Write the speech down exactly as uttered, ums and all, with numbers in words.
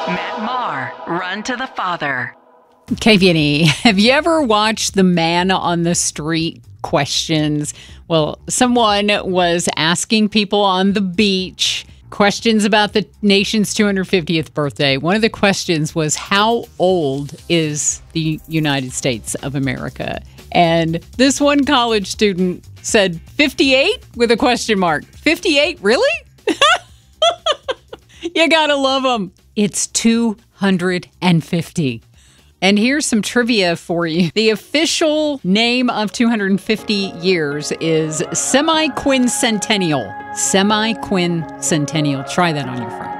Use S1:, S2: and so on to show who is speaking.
S1: Matt Maher, Run to the Father.
S2: K V N E, have you ever watched the Man on the Street questions? Well, someone was asking people on the beach questions about the nation's two hundred fiftieth birthday. One of the questions was, how old is the United States of America? And this one college student said fifty-eight with a question mark. fifty-eight? Really? You gotta love them. It's two hundred fifty. And here's some trivia for you. The official name of two hundred fifty years is semi-quincentennial. Semi-quincentennial. Try that on your friend.